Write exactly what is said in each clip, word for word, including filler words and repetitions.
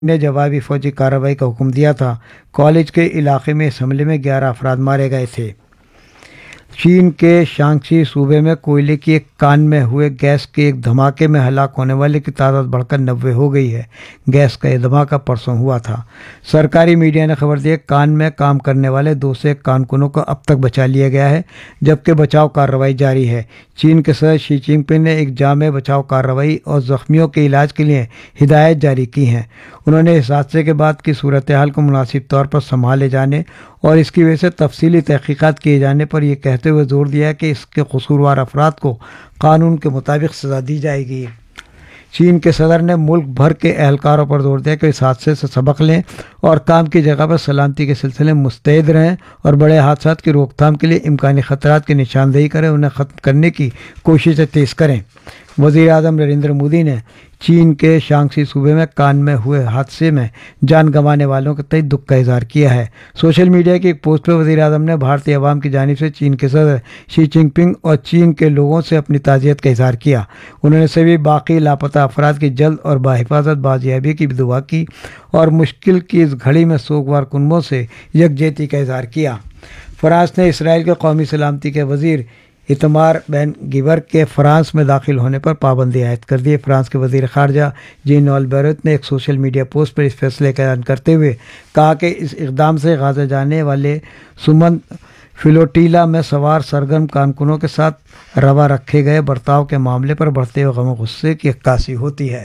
ने जवाबी फौजी कार्रवाई का हुक्म दिया था। कॉलेज के इलाके में इस हमले में ग्यारह अफराद मारे गए थे। चीन के शांगची सूबे में कोयले की एक कान में हुए गैस के एक धमाके में हलाक होने वाले की तादाद बढ़कर नब्बे हो गई है। गैस का यह धमाका परसों हुआ था। सरकारी मीडिया ने खबर दी है कान में काम करने वाले दो से एक कारकुनों को अब तक बचा लिया गया है, जबकि बचाव कार्रवाई जारी है। चीन के सदर शी जिनपिंग ने एक जामे बचाव कार्रवाई और जख्मियों के इलाज के लिए हिदायत जारी की हैं। उन्होंने इस हादसे के बाद की सूरत हाल को मुनासिब तौर पर संभाले जाने और इसकी वजह से तफसीली तहकीकात किए जाने पर यह कहते हुए जोर दिया कि इसके कसूरवार अफराद को कानून के मुताबिक सजा दी जाएगी। चीन के सदर ने मुल्क भर के एहलकारों पर जोर दिया कि इस हादसे से सबक लें और काम की जगह पर सलामती के सिलसिले में मुस्तैद रहें और बड़े हादसा की रोकथाम के लिए इम्कानी खतरात की निशानदेही करें, उन्हें ख़त्म करने की कोशिशें तेज़ करें। वज़ीर आज़म नरेंद्र मोदी ने चीन के शांगसी सूबे में कान में हुए हादसे में जान गंवाने वालों के तय दुख का इजहार किया है। सोशल मीडिया की एक पोस्ट पर वज़ीर आज़म ने भारतीय अवाम की जानिब से चीन के सदर शी जिनपिंग और चीन के लोगों से अपनी ताज़ियत का इजहार किया। उन्होंने सभी बाकी लापता अफराद की जल्द और बाहिफाजत बाजियाबी की भी दुआ की और मुश्किल की इस घड़ी में सोगवार कुनबों से यकजहती का इजहार किया। फ्रांस ने इसराइल के कौमी सलामती के वज़ीर इतमार बेन गिवर के फ्रांस में दाखिल होने पर पाबंदी आयद कर दी है। फ्रांस के वज़ीर ख़ारजा जीन नॉल बैरत ने एक सोशल मीडिया पोस्ट पर इस फैसले का ऐलान करते हुए कहा कि इस इक़दाम से गाज़ा जाने वाले सुमन फिलोटीला में सवार सरगर्म कारकुनों के साथ रवा रखे गए बर्ताव के मामले पर बढ़ते हुए गम गुस्से की अक्कासी होती है।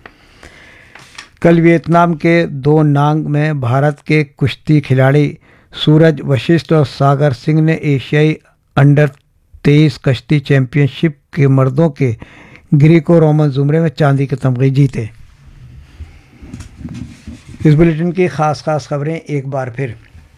कल वियतनाम के दो नांग में भारत के कुश्ती खिलाड़ी सूरज वशिष्ठ और सागर सिंह ने एशियाई अंडर तेईस कश्ती चैंपियनशिप के मर्दों के ग्रीको रोमन जुमरे में चांदी के तमगे जीते। इस बुलेटिन की खास खास खबरें एक बार फिर।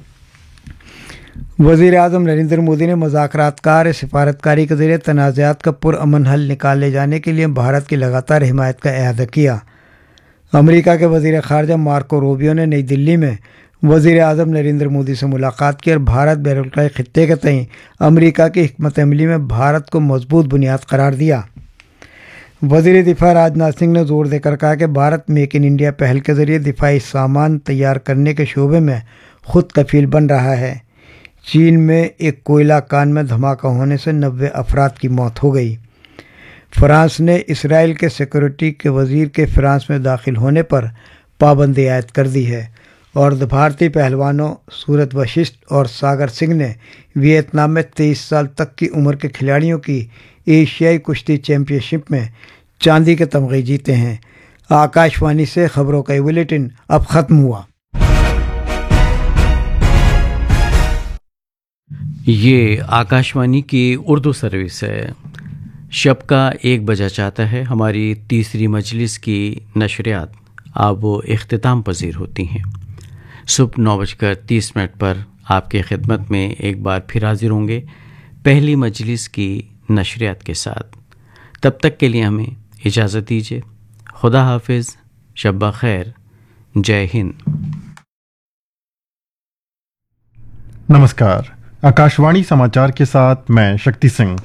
वज़ीर आज़म नरेंद्र मोदी ने मुज़ाकरातकार सिफारतकारी के ज़रिए तनाज़ात का पुरअमन हल निकाले जाने के लिए भारत की लगातार हिमायत का एआदा किया। अमेरिका के वज़ीर ख़ारजा मार्को रूबियो ने नई दिल्ली में वज़ीर आज़म नरेंद्र मोदी से मुलाकात की और भारत बैरुल्क़ाई ख़ित्ते के तईं अमेरिका की हिकमत अमली में भारत को मजबूत बुनियाद करार दिया। वज़ीर दिफा राजनाथ सिंह ने जोर देकर कहा कि भारत मेक इन इंडिया पहल के ज़रिए दिफाई सामान तैयार करने के शोबे में खुद कफील बन रहा है। चीन में एक कोयला कान में धमाका होने से नब्बे अफराद की मौत हो गई। फ्रांस ने इसराइल के सिक्योरिटी के वज़ीर के फ्रांस में दाखिल होने पर पाबंदी आयद कर दी है और भारतीय पहलवानों सूरज वशिष्ठ और सागर सिंह ने वियतनाम में तेईस साल तक की उम्र के खिलाड़ियों की एशियाई कुश्ती चैंपियनशिप में चांदी के तमगे जीते हैं। आकाशवाणी से खबरों का बुलेटिन अब ख़त्म हुआ। ये आकाशवाणी की उर्दू सर्विस है। शब का एक बजा चाहता है। हमारी तीसरी मजलिस की नशरियात अब वो इख्तिताम पजीर होती हैं। सुबह नौ बजकर तीस मिनट पर आपके खिदमत में एक बार फिर हाजिर होंगे पहली मजलिस की नशरियात के साथ। तब तक के लिए हमें इजाज़त दीजिए। खुदा हाफिज़, शब्बा खैर, जय हिंद। नमस्कार, आकाशवाणी समाचार के साथ मैं शक्ति सिंह।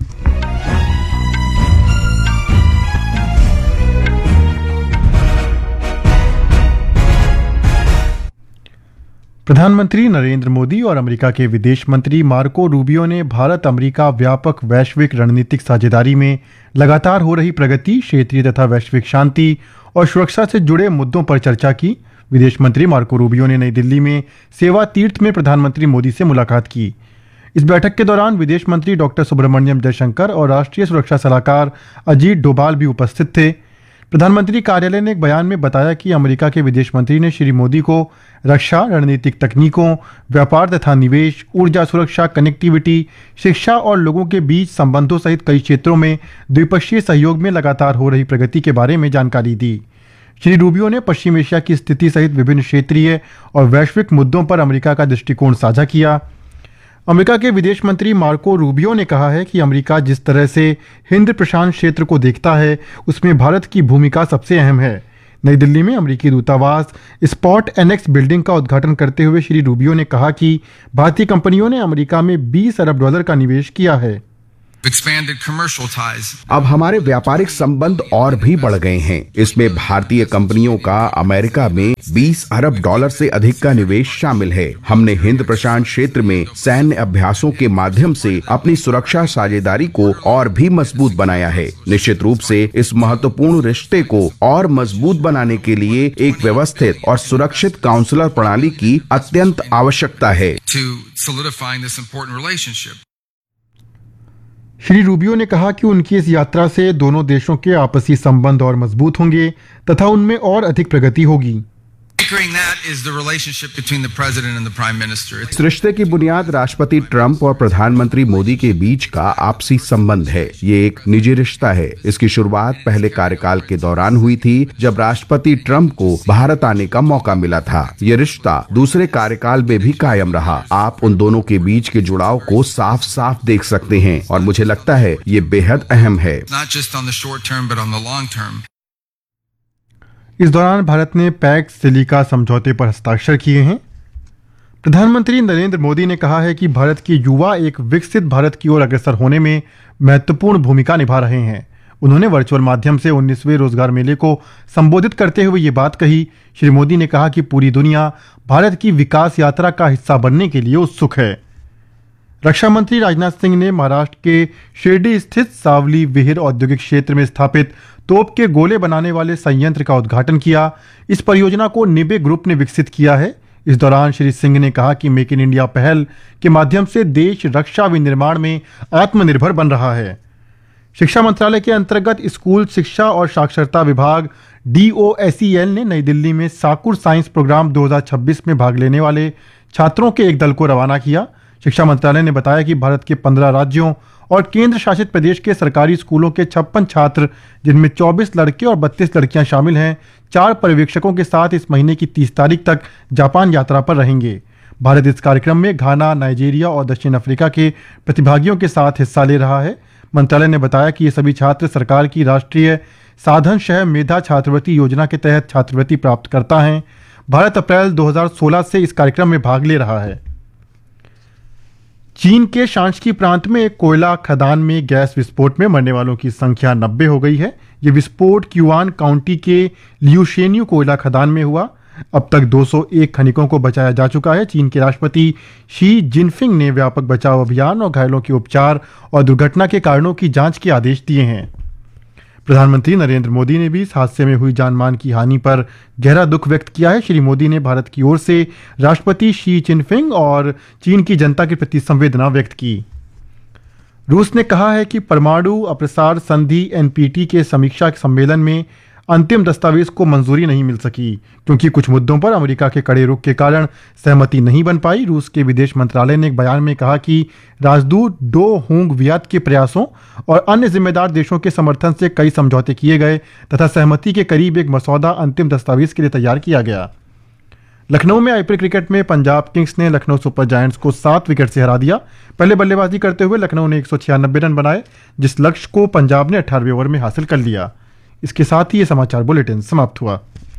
प्रधानमंत्री नरेंद्र मोदी और अमेरिका के विदेश मंत्री मार्को रूबियो ने भारत अमेरिका व्यापक वैश्विक रणनीतिक साझेदारी में लगातार हो रही प्रगति, क्षेत्रीय तथा वैश्विक शांति और सुरक्षा से जुड़े मुद्दों पर चर्चा की। विदेश मंत्री मार्को रूबियो ने नई दिल्ली में सेवा तीर्थ में प्रधानमंत्री मोदी से मुलाकात की। इस बैठक के दौरान विदेश मंत्री डॉक्टर सुब्रमण्यम जयशंकर और राष्ट्रीय सुरक्षा सलाहकार अजीत डोभाल भी उपस्थित थे। प्रधानमंत्री कार्यालय ने एक बयान में बताया कि अमेरिका के विदेश मंत्री ने श्री मोदी को रक्षा, रणनीतिक तकनीकों, व्यापार तथा निवेश, ऊर्जा सुरक्षा, कनेक्टिविटी, शिक्षा और लोगों के बीच संबंधों सहित कई क्षेत्रों में द्विपक्षीय सहयोग में लगातार हो रही प्रगति के बारे में जानकारी दी। श्री रूबियो ने पश्चिम एशिया की स्थिति सहित विभिन्न क्षेत्रीय और वैश्विक मुद्दों पर अमेरिका का दृष्टिकोण साझा किया। अमेरिका के विदेश मंत्री मार्को रूबियो ने कहा है कि अमेरिका जिस तरह से हिंद प्रशांत क्षेत्र को देखता है उसमें भारत की भूमिका सबसे अहम है। नई दिल्ली में अमेरिकी दूतावास स्पॉट एनेक्स बिल्डिंग का उद्घाटन करते हुए श्री रूबियो ने कहा कि भारतीय कंपनियों ने अमेरिका में बीस अरब डॉलर का निवेश किया है। expanded commercial ties. अब हमारे व्यापारिक संबंध और भी बढ़ गए हैं। इसमें भारतीय कंपनियों का अमेरिका में बीस अरब डॉलर से अधिक का निवेश शामिल है। हमने हिंद प्रशांत क्षेत्र में सैन्य अभ्यासों के माध्यम से अपनी सुरक्षा साझेदारी को और भी मजबूत बनाया है। निश्चित रूप से इस महत्वपूर्ण रिश्ते को और मजबूत बनाने के लिए एक व्यवस्थित और सुरक्षित काउंसलर प्रणाली की अत्यंत आवश्यकता है। To solidifying this important relationship. Shri Rubio ने कहा कि उनकी इस यात्रा से दोनों देशों के आपसी संबंध और मजबूत होंगे तथा उनमें और अधिक प्रगति होगी। Anchoring that is the relationship between the president and the prime minister. इस रिश्ते की बुनियाद राष्ट्रपति ट्रंप और प्रधानमंत्री मोदी के बीच का आपसी संबंध है। ये एक निजी रिश्ता है। इसकी शुरुआत पहले कार्यकाल के दौरान हुई थी, जब राष्ट्रपति ट्रंप को भारत आने का मौका मिला था। ये रिश्ता दूसरे कार्यकाल में भी कायम रहा। आप उन दोनों के बीच के जुड़ाव को साफ साफ देख सकते हैं और मुझे लगता है ये बेहद अहम है। Not just on the short term, but on the long term. इस दौरान भारत ने पैक्स सिलिका समझौते पर हस्ताक्षर किए हैं। प्रधानमंत्री नरेंद्र मोदी ने कहा है कि भारत के युवा एक विकसित भारत की ओर अग्रसर होने में महत्वपूर्ण भूमिका निभा रहे हैं। उन्होंने वर्चुअल माध्यम से उन्नीसवें रोजगार मेले को संबोधित करते हुए ये बात कही। श्री मोदी ने कहा कि पूरी दुनिया भारत की विकास यात्रा का हिस्सा बनने के लिए उत्सुक है। रक्षा मंत्री राजनाथ सिंह ने महाराष्ट्र के शिरडी स्थित सावली विहिर औद्योगिक क्षेत्र में स्थापित तोप के गोले बनाने वाले संयंत्र का उद्घाटन किया। इस परियोजना को निबे ग्रुप ने विकसित किया है। इस दौरान श्री सिंह ने कहा कि मेक इन इंडिया पहल के माध्यम से देश रक्षा विनिर्माण में आत्मनिर्भर बन रहा है। शिक्षा मंत्रालय के अंतर्गत स्कूल शिक्षा और साक्षरता विभाग D O S E L ने नई दिल्ली में साकुर साइंस प्रोग्राम दो हज़ार छब्बीस में भाग लेने वाले छात्रों के एक दल को रवाना किया। शिक्षा मंत्रालय ने बताया कि भारत के पंद्रह राज्यों और केंद्र शासित प्रदेश के सरकारी स्कूलों के छप्पन छात्र, जिनमें चौबीस लड़के और बत्तीस लड़कियां शामिल हैं, चार पर्यवेक्षकों के साथ इस महीने की तीस तारीख तक जापान यात्रा पर रहेंगे। भारत इस कार्यक्रम में घाना, नाइजीरिया और दक्षिण अफ्रीका के प्रतिभागियों के साथ हिस्सा ले रहा है। मंत्रालय ने बताया कि ये सभी छात्र सरकार की राष्ट्रीय साधन शह मेधा छात्रवृत्ति योजना के तहत छात्रवृत्ति प्राप्त करता है। भारत अप्रैल दो हज़ार सोलह से इस कार्यक्रम में भाग ले रहा है। चीन के शांक्सी प्रांत में एक कोयला खदान में गैस विस्फोट में मरने वालों की संख्या नब्बे हो गई है। यह विस्फोट क्यूआन काउंटी के लियूशेन्यू कोयला खदान में हुआ। अब तक दो सौ एक खनिकों को बचाया जा चुका है। चीन के राष्ट्रपति शी जिनफिंग ने व्यापक बचाव अभियान और घायलों के उपचार और दुर्घटना के कारणों की जांच के आदेश दिए हैं। प्रधानमंत्री नरेंद्र मोदी ने भी इस हादसे में हुई जानमाल की हानि पर गहरा दुख व्यक्त किया है। श्री मोदी ने भारत की ओर से राष्ट्रपति शी जिनफिंग और चीन की जनता के प्रति संवेदना व्यक्त की। रूस ने कहा है कि परमाणु अप्रसार संधि एन पी टी के समीक्षा सम्मेलन में अंतिम दस्तावेज को मंजूरी नहीं मिल सकी, क्योंकि कुछ मुद्दों पर अमेरिका के कड़े रुख के कारण सहमति नहीं बन पाई। रूस के विदेश मंत्रालय ने एक बयान में कहा कि राजदूत डो होंग वियात के प्रयासों और अन्य जिम्मेदार देशों के समर्थन से कई समझौते किए गए तथा सहमति के करीब एक मसौदा अंतिम दस्तावेज के लिए तैयार किया गया। लखनऊ में आईपीएल क्रिकेट में पंजाब किंग्स ने लखनऊ सुपर जायंट्स को सात विकेट से हरा दिया। पहले बल्लेबाजी करते हुए लखनऊ ने एक सौ छियानबे रन बनाए, जिस लक्ष्य को पंजाब ने अठारहवें ओवर में हासिल कर लिया। इसके साथ ही ये समाचार बुलेटिन समाप्त हुआ।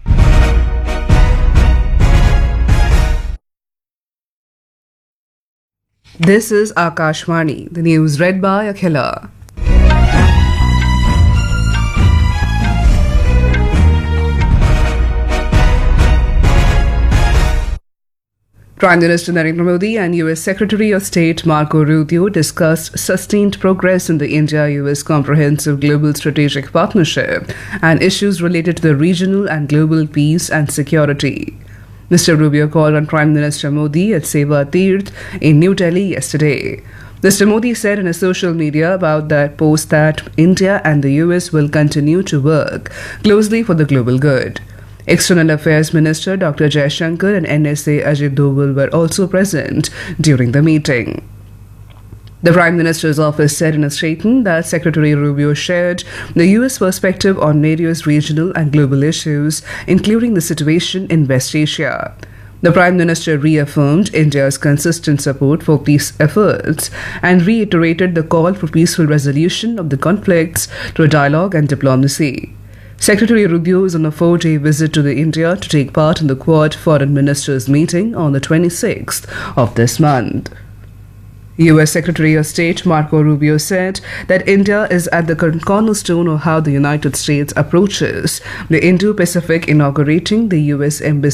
This is Akashvani, the news read by Akhila. Prime Minister Narendra Modi and U S Secretary of State Marco Rubio discussed sustained progress in the India-U S Comprehensive Global Strategic Partnership and issues related to the regional and global peace and security. Mister Rubio called on Prime Minister Modi at Seva Tirth in New Delhi yesterday. Mister Modi said in a social media about that post that India and the U S will continue to work closely for the global good. External Affairs Minister Doctor Jaishankar and N S A Ajit Doval were also present during the meeting. The Prime Minister's office said in a statement that Secretary Rubio shared the U S perspective on various regional and global issues, including the situation in West Asia. The Prime Minister reaffirmed India's consistent support for peace efforts and reiterated the call for peaceful resolution of the conflicts through dialogue and diplomacy. Secretary Rubio is on a four-day visit to the India to take part in the Quad Foreign Ministers meeting on the twenty-sixth of this month. U S Secretary of State Marco Rubio said that India is at the cornerstone of how the United States approaches the Indo-Pacific, inaugurating the U S Embassy